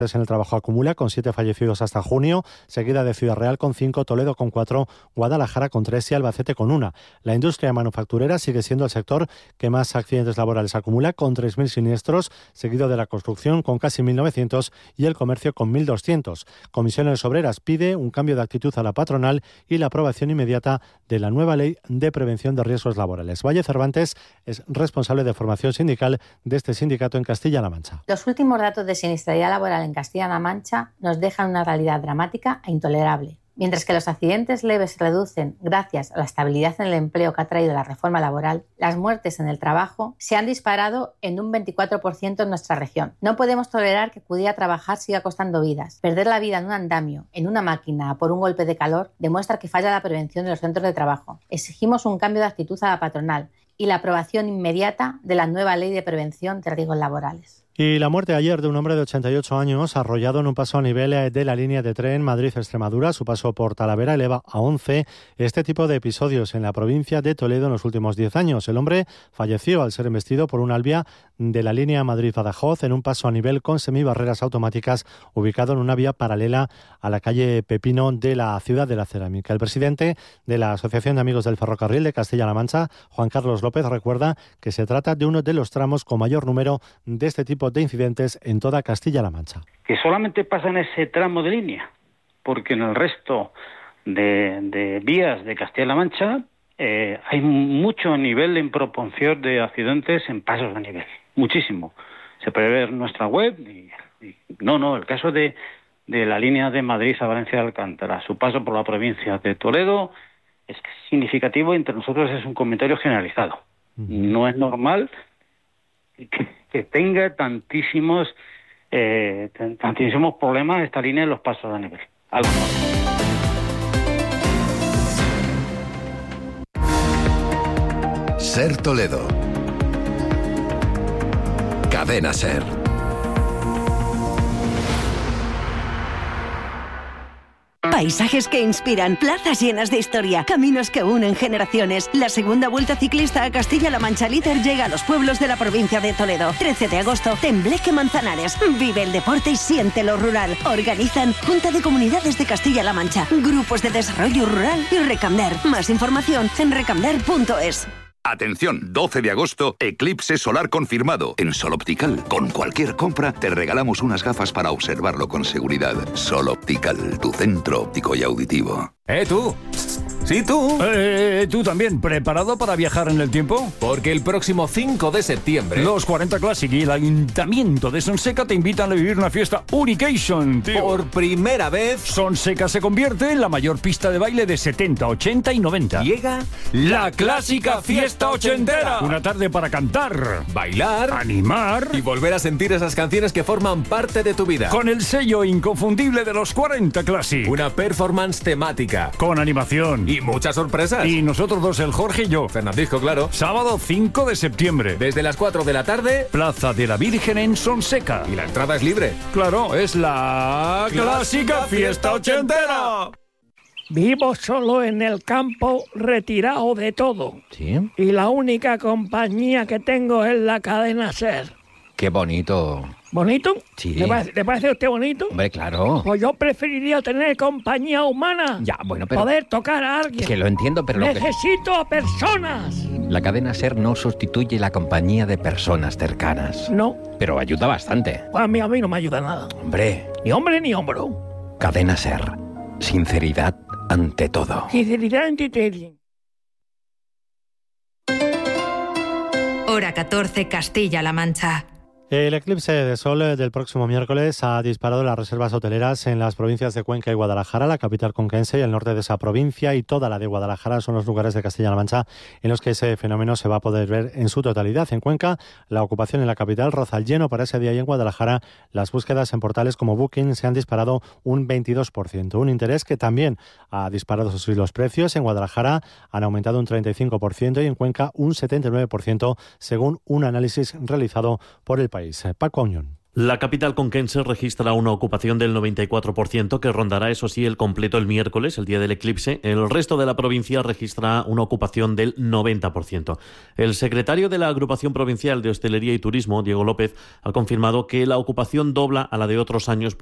en el trabajo acumula con 7 fallecidos hasta junio, seguida de Ciudad Real con 5, Toledo con 4, Guadalajara con 3 y Albacete con 1. La industria manufacturera sigue siendo el sector que más accidentes laborales acumula, con 3.000 siniestros, seguido de la construcción con casi 1.900 y el comercio con 1.200. Comisiones Obreras pide un cambio de actitud a la patronal y la aprobación inmediata de la nueva ley de prevención de riesgos laborales. Valle Cervantes es responsable de formación sindical de este sindicato en Castilla-La Mancha. Los últimos datos de siniestralidad laboral en Castilla-La Mancha nos dejan una realidad dramática e intolerable. Mientras que los accidentes leves se reducen gracias a la estabilidad en el empleo que ha traído la reforma laboral, las muertes en el trabajo se han disparado en un 24% en nuestra región. No podemos tolerar que acudir a trabajar siga costando vidas. Perder la vida en un andamio, en una máquina, por un golpe de calor, demuestra que falla la prevención de los centros de trabajo. Exigimos un cambio de actitud a la patronal y la aprobación inmediata de la nueva ley de prevención de riesgos laborales. Y la muerte ayer de un hombre de 88 años arrollado en un paso a nivel de la línea de tren Madrid-Extremadura. Su paso por Talavera eleva a 11 este tipo de episodios en la provincia de Toledo en los últimos 10 años. El hombre falleció al ser embestido por un albia de la línea Madrid-Badajoz en un paso a nivel con semibarreras automáticas ubicado en una vía paralela a la calle Pepino de la ciudad de la Cerámica. El presidente de la Asociación de Amigos del Ferrocarril de Castilla-La Mancha, Juan Carlos López, recuerda que se trata de uno de los tramos con mayor número de este tipo de incidentes en toda Castilla-La Mancha. Que solamente pasa en ese tramo de línea, porque en el resto de vías de Castilla-La Mancha hay mucho nivel en proporción de accidentes en pasos de nivel, muchísimo. Se puede ver en nuestra web el caso de la línea de Madrid a Valencia de Alcántara, su paso por la provincia de Toledo es significativo, entre nosotros es un comentario generalizado. No es normal que tenga tantísimos problemas esta línea en los pasos de nivel. Algo más. Ser Toledo. Cadena Ser. Paisajes que inspiran, plazas llenas de historia, caminos que unen generaciones. La segunda Vuelta Ciclista a Castilla-La Mancha Líder llega a los pueblos de la provincia de Toledo. 13 de agosto, Tembleque Manzanares. Vive el deporte y siente lo rural. Organizan Junta de Comunidades de Castilla-La Mancha, Grupos de Desarrollo Rural y Recamder. Más información en recamder.es. Atención, 12 de agosto, eclipse solar confirmado. En Sol Optical, con cualquier compra, te regalamos unas gafas para observarlo con seguridad. Sol Optical, tu centro óptico y auditivo. ¿Tú? Sí, tú. ¿Tú también preparado para viajar en el tiempo? Porque el próximo 5 de septiembre... Los 40 Classic y el Ayuntamiento de Sonseca te invitan a vivir una fiesta Unication, tío. Por primera vez... Sonseca se convierte en la mayor pista de baile de 70, 80 y 90. Llega la clásica fiesta ochentera. Una tarde para cantar, bailar, animar y volver a sentir esas canciones que forman parte de tu vida. Con el sello inconfundible de los 40 Classic. Una performance temática. Con animación. Y muchas sorpresas. Y nosotros dos, el Jorge y yo. Fernandisco, claro. Sábado 5 de septiembre. Desde las 4 de la tarde. Plaza de la Virgen en Sonseca. Y la entrada es libre. Claro, es la clásica fiesta ochentera. Vivo solo en el campo, retirado de todo. ¿Sí? Y la única compañía que tengo es la cadena SER. Qué bonito. ¿Bonito? Sí. ¿Le parece a usted bonito? Hombre, claro. Pues yo preferiría tener compañía humana. Ya, bueno, pero... Poder tocar a alguien. Que lo entiendo, pero... Necesito a personas. La cadena SER no sustituye la compañía de personas cercanas. No. Pero ayuda bastante. Pues a mí no me ayuda nada. Hombre. Ni hombre ni hombro. Cadena SER. Sinceridad ante todo. Sinceridad ante todo. Hora 14, Castilla-La Mancha. El eclipse de sol del próximo miércoles ha disparado las reservas hoteleras en las provincias de Cuenca y Guadalajara, la capital conquense y el norte de esa provincia, y toda la de Guadalajara son los lugares de Castilla-La Mancha en los que ese fenómeno se va a poder ver en su totalidad. En Cuenca, la ocupación en la capital roza el lleno para ese día, y en Guadalajara las búsquedas en portales como Booking se han disparado un 22%. Un interés que también ha disparado los precios. En Guadalajara han aumentado un 35% y en Cuenca un 79%, según un análisis realizado por El País. Paco Auñón. La capital conquense registra una ocupación del 94%, que rondará, eso sí, el completo el miércoles, el día del eclipse. El resto de la provincia registra una ocupación del 90%. El secretario de la Agrupación Provincial de Hostelería y Turismo, Diego López, ha confirmado que la ocupación dobla a la de otros años